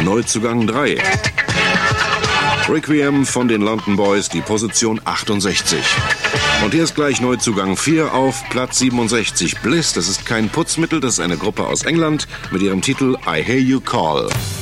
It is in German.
Neuzugang 3. Requiem von den London Boys, die Position 68. Und hier ist gleich Neuzugang 4 auf Platz 67. Bliss, das ist kein Putzmittel, das ist eine Gruppe aus England mit ihrem Titel I Hear You Call.